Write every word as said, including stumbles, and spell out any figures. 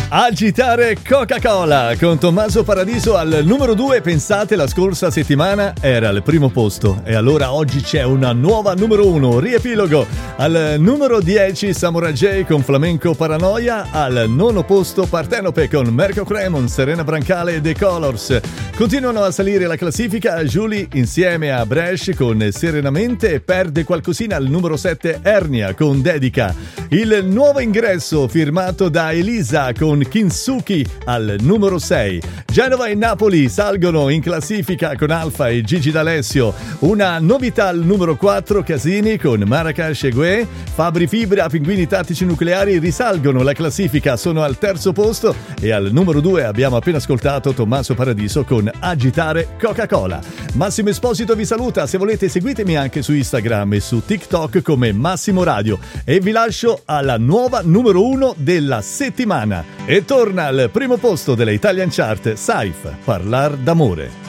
Agitare Coca-Cola con Tommaso Paradiso al numero due. Pensate, la scorsa settimana era al primo posto e allora oggi c'è una nuova numero uno. Riepilogo: al numero dieci Samurai J con Flamenco Paranoia, al nono posto Partenope con Merco Cremon, Serena Brancale e The Colors. Continuano a salire la classifica Julie insieme a Bresh con Serenamente e perde qualcosina al numero sette Ernia con Dedica. Il nuovo ingresso firmato da Elisa con Kinsuki al numero sei. Genova e Napoli salgono in classifica con Alfa e Gigi D'Alessio. Una novità al numero quattro Casini con Marracash e Gue. Fabri Fibra, Pinguini Tattici Nucleari risalgono la classifica, sono al terzo posto, e al numero due abbiamo appena ascoltato Tommaso Paradiso con Agitare Coca-Cola. Massimo Esposito vi saluta, se volete seguitemi anche su Instagram e su TikTok come Massimo Radio, e vi lascio alla nuova numero uno della settimana. E torna al primo posto delle Italian Chart Saif, Parlar d'amore.